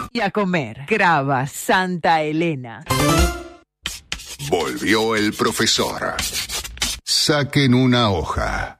Y a comer. Grava Santa Elena. Volvió el profesor. Saquen una hoja.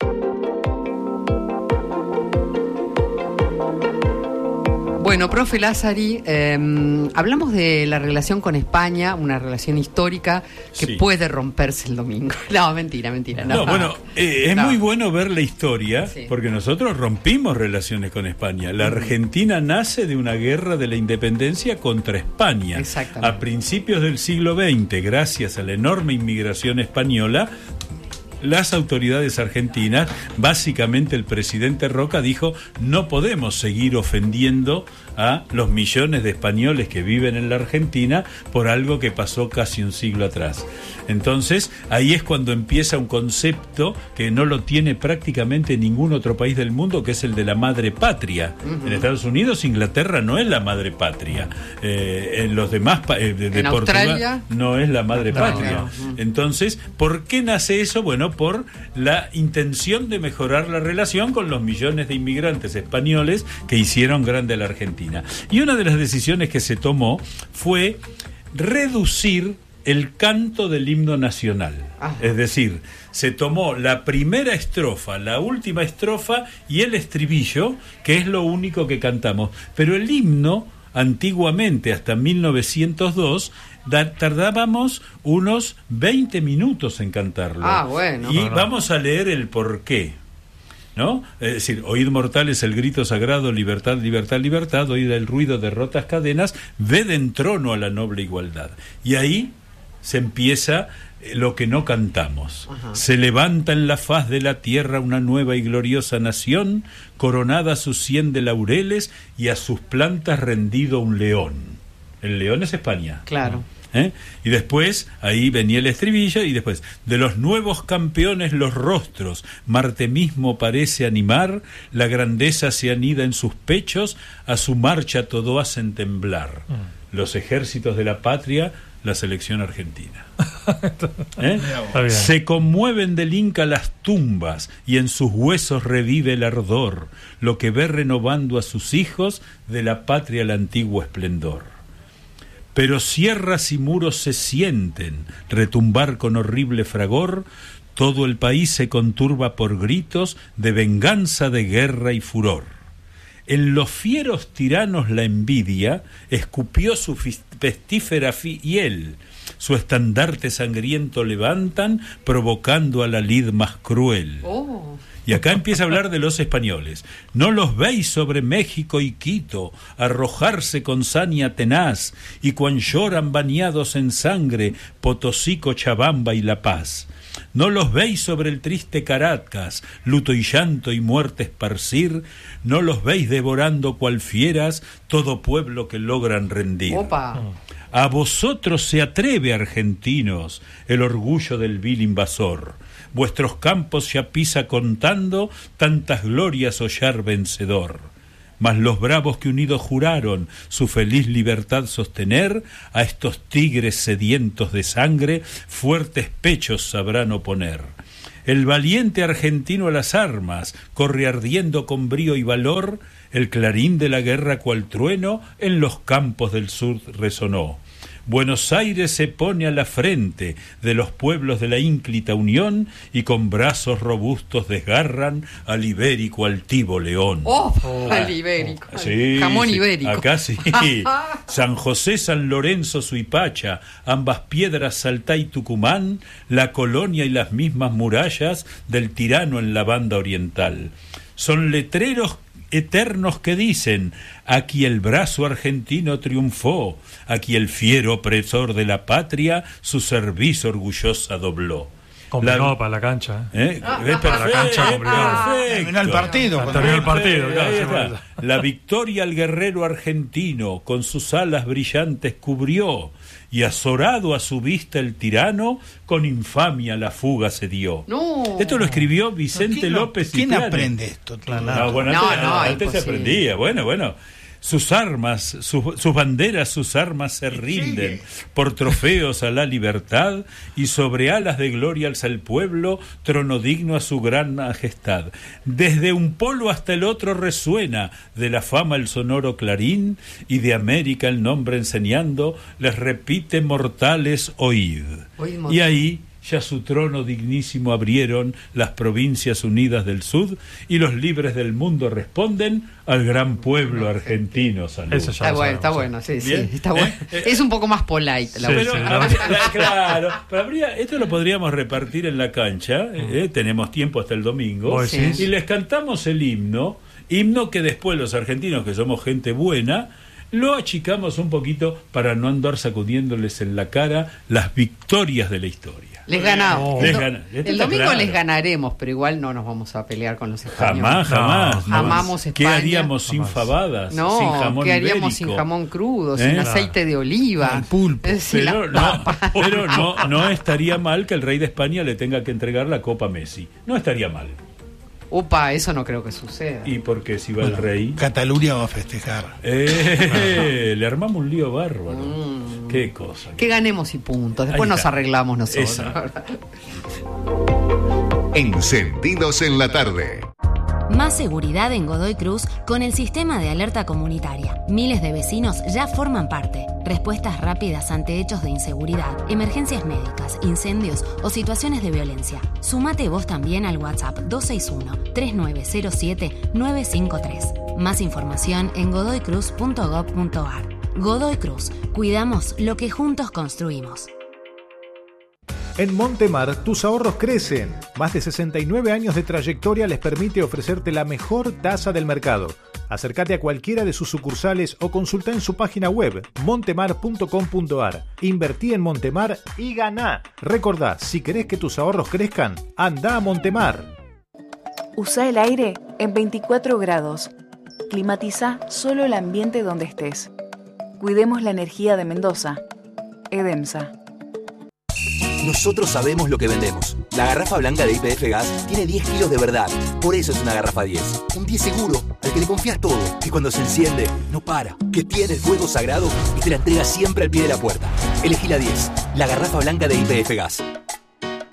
Bueno, profe Lázari, hablamos de la relación con España, una relación histórica que puede romperse el domingo. No, mentira. No, bueno, es muy bueno ver la historia, porque nosotros rompimos relaciones con España. La Argentina nace de una guerra de la independencia contra España. Exactamente. A principios del siglo XX, gracias a la enorme inmigración española, las autoridades argentinas, básicamente el presidente Roca, dijo: no podemos seguir ofendiendo a los millones de españoles que viven en la Argentina por algo que pasó casi un siglo atrás. Entonces, ahí es cuando empieza un concepto que no lo tiene prácticamente ningún otro país del mundo, que es el de la madre patria. En Estados Unidos, Inglaterra no es la madre patria. En los demás de Portugal no es la madre patria. Entonces, ¿por qué nace eso? Bueno, por la intención de mejorar la relación con los millones de inmigrantes españoles que hicieron grande a la Argentina. Y una de las decisiones que se tomó fue reducir el canto del himno nacional. Es decir, se tomó la primera estrofa, la última estrofa y el estribillo, que es lo único que cantamos. Pero el himno, antiguamente, hasta 1902, tardábamos unos 20 minutos en cantarlo. Bueno. Y vamos a leer el porqué, ¿no? Es decir, oíd mortales el grito sagrado, libertad, libertad, libertad, oíd el ruido de rotas cadenas, ved en trono a la noble igualdad. Y ahí se empieza lo que no cantamos. Se levanta en la faz de la tierra una nueva y gloriosa nación, coronada a sus 100 de laureles y a sus plantas rendido un león. El león es España. Claro. Y después, ahí venía el estribillo, y después, de los nuevos campeones los rostros, Marte mismo parece animar, la grandeza se anida en sus pechos, a su marcha todo hacen temblar. Los ejércitos de la patria, la selección argentina. Se conmueven del Inca las tumbas, y en sus huesos revive el ardor, lo que ve renovando a sus hijos de la patria el antiguo esplendor. Pero sierras y muros se sienten retumbar con horrible fragor, todo el país se conturba por gritos de venganza, de guerra y furor. En los fieros tiranos la envidia escupió su pestífera hiel, su estandarte sangriento levantan, provocando a la lid más cruel. Y acá empieza a hablar de los españoles. No los veis sobre México y Quito arrojarse con saña tenaz, y cuan lloran bañados en sangre Potosí, Cochabamba y La Paz. No los veis sobre el triste Caracas, luto y llanto y muerte esparcir. No los veis devorando cual fieras todo pueblo que logran rendir. A vosotros se atreve, argentinos, el orgullo del vil invasor. Vuestros campos ya pisa contando tantas glorias hollar vencedor. Mas los bravos que unidos juraron su feliz libertad sostener, a estos tigres sedientos de sangre fuertes pechos sabrán oponer. El valiente argentino a las armas corre ardiendo con brío y valor, el clarín de la guerra cual trueno en los campos del sur resonó. Buenos Aires se pone a la frente de los pueblos de la ínclita unión, y con brazos robustos desgarran al ibérico altivo león. Al ibérico. Jamón ibérico. Acá sí. San José, San Lorenzo, Suipacha, ambas piedras, Salta y Tucumán, la colonia y las mismas murallas del tirano en la banda oriental. Son letreros eternos que dicen: aquí el brazo argentino triunfó, aquí el fiero opresor de la patria su servicio orgullosa dobló. Complicado para la cancha. Para la cancha complicado. Terminó el partido. Claro. La victoria al guerrero argentino con sus alas brillantes cubrió, y azorado a su vista el tirano, con infamia la fuga se dio. Esto lo escribió Vicente López. ¿Quién aprende esto? Antes se aprendía. Bueno. sus armas, sus banderas, sus armas se rinden por trofeos a la libertad, y sobre alas de gloria alza el pueblo, trono digno a su gran majestad. Desde un polo hasta el otro resuena de la fama el sonoro clarín, y de América el nombre enseñando les repite mortales oíd. Y ahí ya su trono dignísimo abrieron las provincias unidas del sud, y los libres del mundo responden al gran pueblo argentino. Salud. Eso ya está bueno, sí, está bueno. Es un poco más polite la versión. Claro, pero esto lo podríamos repartir en la cancha, tenemos tiempo hasta el domingo, y les cantamos el himno que después los argentinos, que somos gente buena, lo achicamos un poquito para no andar sacudiéndoles en la cara las victorias de la historia. Les ganamos. El domingo les ganaremos, pero igual no nos vamos a pelear con los españoles. Jamás. Amamos España. ¿Qué haríamos sin fabadas? No, sin jamón ¿qué haríamos ibérico? Sin jamón crudo, sin aceite de oliva? El pulpo. Pero no estaría mal que el rey de España le tenga que entregar la copa a Messi. No estaría mal. Opa, eso no creo que suceda. ¿Y por qué si va el rey? Cataluña va a festejar. Le armamos un lío bárbaro. Qué cosa. Que ganemos y punto. Después nos arreglamos nosotros. Encendidos en la tarde. Más seguridad en Godoy Cruz con el sistema de alerta comunitaria. Miles de vecinos ya forman parte. Respuestas rápidas ante hechos de inseguridad, emergencias médicas, incendios o situaciones de violencia. Sumate vos también al WhatsApp 261-3907-953. Más información en godoycruz.gov.ar. Godoy Cruz. Cuidamos lo que juntos construimos. En Montemar, tus ahorros crecen. Más de 69 años de trayectoria les permite ofrecerte la mejor tasa del mercado. Acércate a cualquiera de sus sucursales o consulta en su página web montemar.com.ar. Invertí en Montemar y ganá. Recordá, si querés que tus ahorros crezcan, anda a Montemar. Usa el aire en 24 grados. Climatiza solo el ambiente donde estés. Cuidemos la energía de Mendoza. Edemsa. Nosotros sabemos lo que vendemos. La garrafa blanca de YPF Gas tiene 10 kilos de verdad. Por eso es una garrafa 10. Un 10 seguro, al que le confías todo. Que cuando se enciende, no para. Que tiene el fuego sagrado y te la entrega siempre al pie de la puerta. Elegí la 10, la garrafa blanca de YPF Gas.